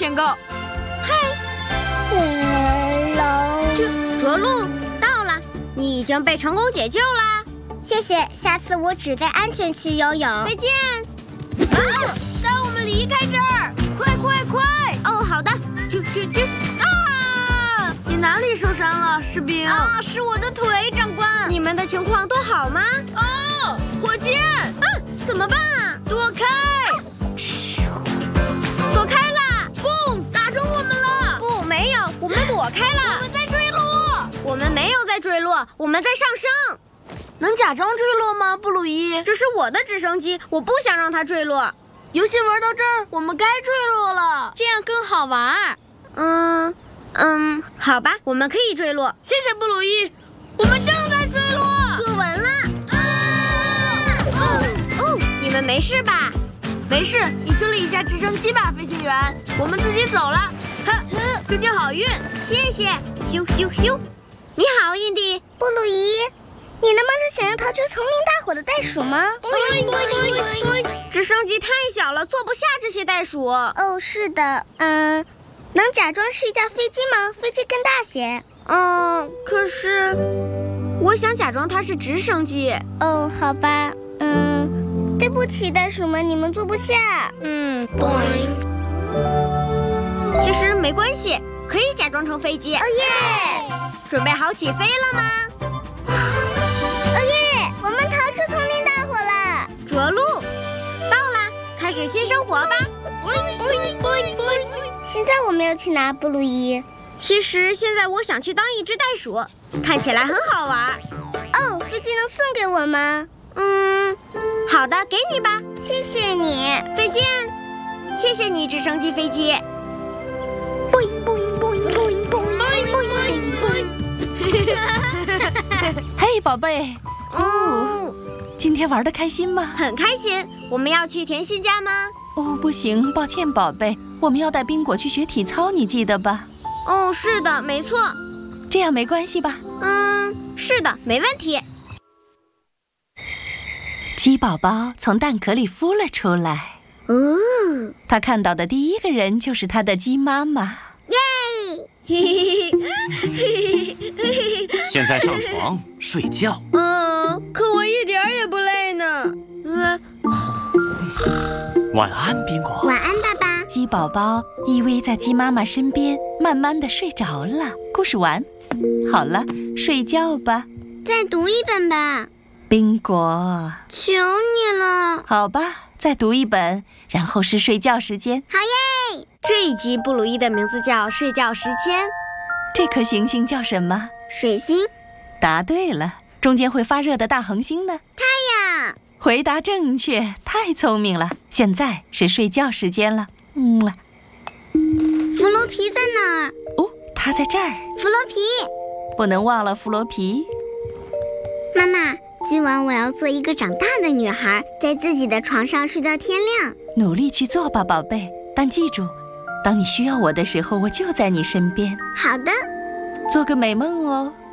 舔狗。 着陆到了，你已经被成功解救啦！ 谢谢，下次我只在安全区游泳。 再见。 带我们离开这儿！快！ 哦，好的。啊！ 你哪里受伤了，士兵？ 啊，是我的腿，长官。你们的情况都好吗？ 哦，火箭！ 怎么办啊？ 躲开！ 躲开了！ 嘣，打中我们了！ 不，没有，我们躲开了。 我们在坠落。 我们没有在坠落，我们在上升。 能假装坠落吗，布鲁伊？ 这是我的直升机，我不想让它坠落。 游戏玩到这儿，我们该坠落了， 这样更好玩。好吧，我们可以坠落。 谢谢布鲁伊，我们正在坠落。 坐稳了。你们没事吧？ 没事，你修理一下直升机吧，飞行员。我们自己走了。祝你好运。 谢谢。咻。你好，印第。 布鲁伊，你能帮着想要逃出丛林大火的袋鼠吗？ 直升机太小了，坐不下这些袋鼠。 哦，是的，能假装是一架飞机吗？飞机更大些。 可是我想假装它是直升机。 哦，好吧，对不起，袋鼠们，你们坐不下。 其实没关系，可以假装成飞机。 哦耶！ 准备好起飞了吗？ 哦耶！我们逃出丛林大火了。 着陆到啦，开始新生活吧。 现在我们要去哪，布鲁伊？ 其实现在我想去当一只袋鼠，看起来很好玩。 哦，飞机能送给我吗？ 好的，给你吧。 谢谢你。 再见。谢谢你，直升机飞机。 嘿，宝贝。今天玩得开心吗？ 很开心。我们要去甜心家吗？ 不行，抱歉，宝贝，我们要带宾果去学体操，你记得吧？ 是的，没错。 这样没关系吧？ 是的，没问题。 鸡宝宝从蛋壳里孵了出来。他看到的第一个人就是他的鸡妈妈。 现在上床睡觉。 可我一点也不累呢。 晚安，宾果。 晚安，爸爸。 鸡宝宝依偎在鸡妈妈身边，慢慢的睡着了。故事完，好了，睡觉吧。 再读一本吧。 宾果， 求你了。 好吧，再读一本，然后是睡觉时间。 好耶！ 这一集布鲁伊的名字叫睡觉时间。 这颗行星叫什么？ 水星。 答对了，中间会发热的大恒星呢？ 太阳。 回答正确，太聪明了。现在是睡觉时间了。 弗罗皮在哪儿？ 他在这儿。 弗罗皮， 不能忘了弗罗皮。 妈妈，今晚我要做一个长大的女孩，在自己的床上睡到天亮。 努力去做吧，宝贝。但记住，当你需要我的时候，我就在你身边。 好的。 做个美梦哦。